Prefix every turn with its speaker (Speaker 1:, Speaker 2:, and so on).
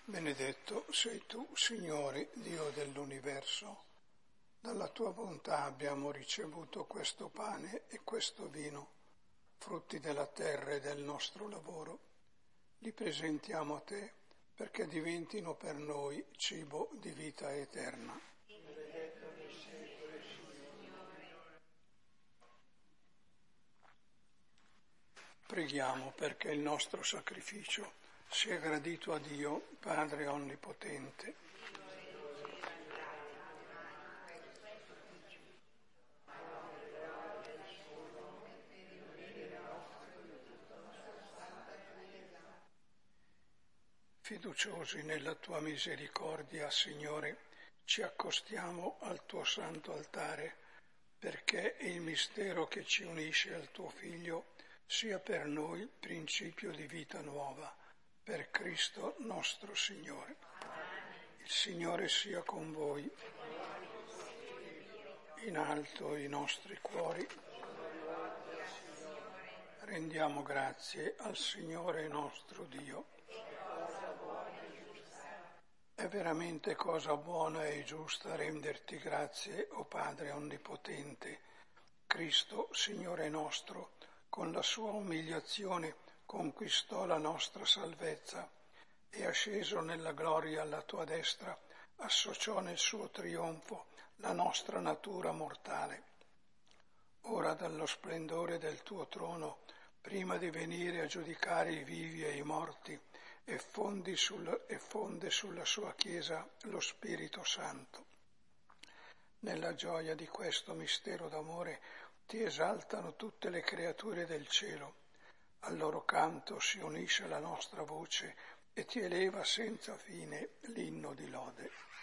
Speaker 1: Benedetto sei tu, Signore, Dio dell'universo. Dalla tua bontà abbiamo ricevuto questo pane e questo vino, frutti della terra e del nostro lavoro. Li presentiamo a te perché diventino per noi cibo di vita eterna. Preghiamo perché il nostro sacrificio sia gradito a Dio, Padre Onnipotente. Fiduciosi nella tua misericordia, Signore, ci accostiamo al tuo santo altare, perché il mistero che ci unisce al tuo Figlio sia per noi principio di vita nuova, per Cristo nostro Signore. Il Signore sia con voi. In alto i nostri cuori. Rendiamo grazie al Signore nostro Dio. È veramente cosa buona e giusta renderti grazie, o Padre Onnipotente. Cristo, Signore nostro, con la sua umiliazione conquistò la nostra salvezza e asceso nella gloria alla tua destra, associò nel suo trionfo la nostra natura mortale. Ora dallo splendore del tuo trono, prima di venire a giudicare i vivi e i morti, e fonde sulla sua Chiesa lo Spirito Santo. Nella gioia di questo mistero d'amore ti esaltano tutte le creature del cielo. Al loro canto si unisce la nostra voce e ti eleva senza fine l'inno di lode.